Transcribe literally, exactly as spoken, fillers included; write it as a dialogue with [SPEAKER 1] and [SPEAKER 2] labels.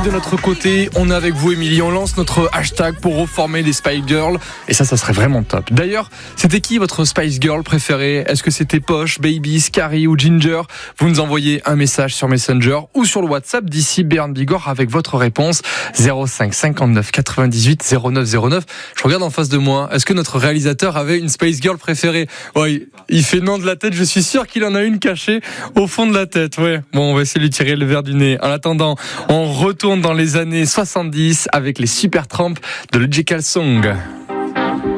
[SPEAKER 1] de notre côté, on est avec vous Émilie, on lance notre hashtag pour reformer les Spice Girls et ça, ça serait vraiment top. D'ailleurs, c'était qui votre Spice Girl préférée ? Est-ce que c'était Posh, Baby, Scary ou Ginger ? Vous nous envoyez un message sur Messenger ou sur le WhatsApp d'ici Béarn Bigorre avec votre réponse zéro cinq cinquante-neuf quatre-vingt-dix-huit zéro neuf zéro neuf. Je regarde en face de moi, est-ce que notre réalisateur avait une Spice Girl préférée ? Ouais, il fait non de la tête, je suis sûr qu'il en a une cachée au fond de la tête. Ouais. Bon, on va essayer de lui tirer le verre du nez. En attendant, on retourne dans les années soixante-dix avec les Supertramp de Logical Song.